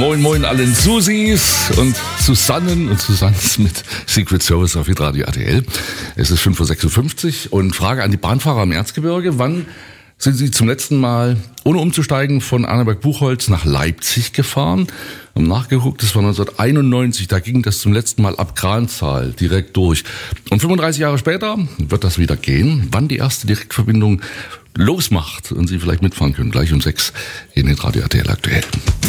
Moin, moin allen Susis und Susannen und Susans mit Secret Service auf Hitradio RTL. Es ist 5.56 Uhr und Frage an die Bahnfahrer im Erzgebirge. Wann sind Sie zum letzten Mal, ohne umzusteigen, von Annaberg-Buchholz nach Leipzig gefahren? Haben nachgeguckt, das war 1991, da ging das zum letzten Mal ab Kranzahl direkt durch. Und 35 Jahre später wird das wieder gehen. Wann die erste Direktverbindung losmacht und Sie vielleicht mitfahren können, gleich um 6 in Hitradio RTL aktuell.